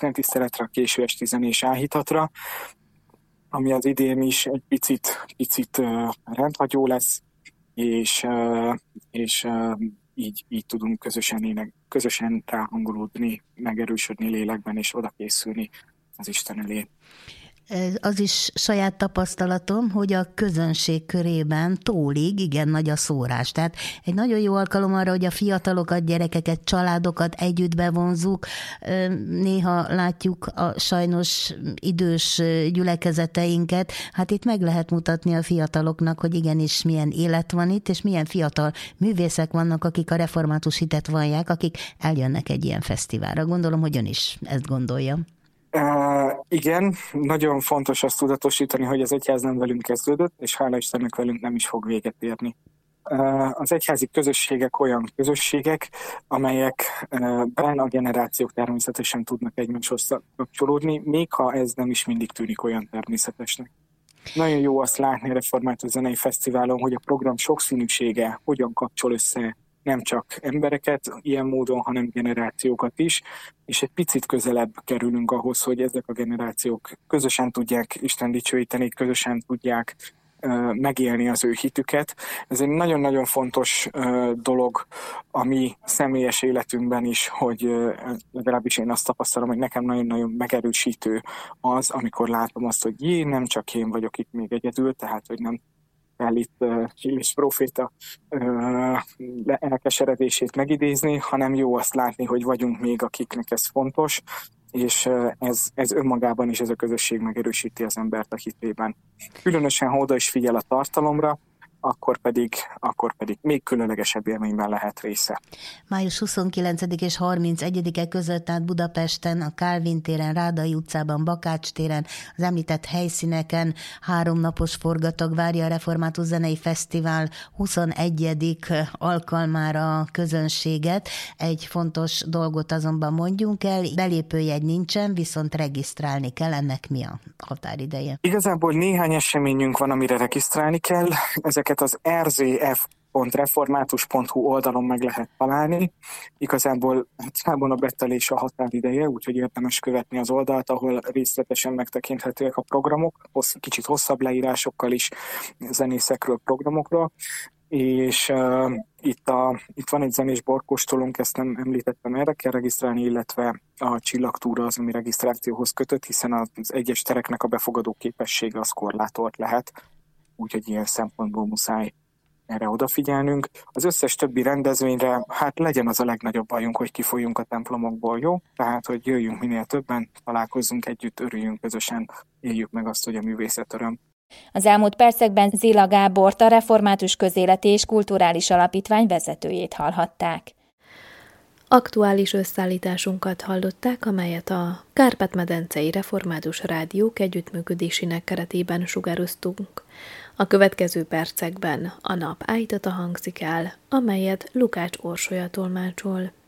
istentiszteletre, a késő esti zenés áhítatra, ami az idén is egy picit rendhagyó lesz, és így tudunk közösen ráhangolódni, megerősödni lélekben, és oda készülni az Isten elé. Az is saját tapasztalatom, hogy a közönség körében tólig igen nagy a szórás. Tehát egy nagyon jó alkalom arra, hogy a fiatalokat, gyerekeket, családokat együtt bevonzuk. Néha látjuk a sajnos idős gyülekezeteinket. Hát itt meg lehet mutatni a fiataloknak, hogy igenis milyen élet van itt, és milyen fiatal művészek vannak, akik a református hitet vallják, akik eljönnek egy ilyen fesztiválra. Gondolom, hogy ön is ezt gondolja. Igen, nagyon fontos azt tudatosítani, hogy az egyház nem velünk kezdődött, és hála Istennek velünk nem is fog véget érni. Az egyházi közösségek olyan közösségek, amelyekben a generációk természetesen tudnak egymáshoz kapcsolódni, még ha ez nem is mindig tűnik olyan természetesnek. Nagyon jó azt látni a Református Zenei Fesztiválon, hogy a program sokszínűsége hogyan kapcsol össze nem csak embereket ilyen módon, hanem generációkat is, és egy picit közelebb kerülünk ahhoz, hogy ezek a generációk közösen tudják Isten dicsőíteni, közösen tudják megélni az ő hitüket. Ez egy nagyon-nagyon fontos dolog a mi személyes életünkben is, hogy legalábbis én azt tapasztalom, hogy nekem nagyon-nagyon megerősítő az, amikor látom azt, hogy nem csak én vagyok itt még egyedül, tehát hogy nem kell itt Illés próféta elkeseredését megidézni, hanem jó azt látni, hogy vagyunk még, akiknek ez fontos, és ez önmagában is ez a közösség megerősíti az embert a hitében. Különösen, ha oda is figyel a tartalomra, akkor pedig még különlegesebb élményben lehet része. Május 29 és 31-e között, tehát Budapesten, a Kálvin téren, Rádai utcában, Bakács téren, az említett helyszíneken 3 napos forgatag várja a Református Zenei Fesztivál 21. alkalmára a közönséget. Egy fontos dolgot azonban mondjunk el, belépőjegy nincsen, viszont regisztrálni kell. Ennek mi a határideje? Igazából néhány eseményünk van, amire regisztrálni kell. Ezeket az rzf.református.hu oldalon meg lehet találni. Igazából a betelés a határideje, úgyhogy érdemes követni az oldalt, ahol részletesen megtekinthetőek a programok, kicsit hosszabb leírásokkal is zenészekről, programokról. És itt van egy zenés borkóstolónk, ezt nem említettem, erre kell regisztrálni, illetve a csillagtúra az, ami regisztrációhoz kötött, hiszen az egyes tereknek a befogadó képessége az korlátolt lehet, úgyhogy ilyen szempontból muszáj erre odafigyelnünk. Az összes többi rendezvényre, hát legyen az a legnagyobb bajunk, hogy kifolyjunk a templomokból, jó? Tehát, hogy jöjjünk minél többen, találkozzunk együtt, örüljünk közösen, éljük meg azt, hogy a művészet öröm. Az elmúlt percekben Zila Gábort, a Református Közéleti és Kulturális Alapítvány vezetőjét hallhatták. Aktuális összeállításunkat hallották, amelyet a Kárpát-medencei Református Rádiók együttműködésének keretében sugároztunk. A következő percekben a nap ájtata hangzik el, amelyet Lukács Orsolya tolmácsol.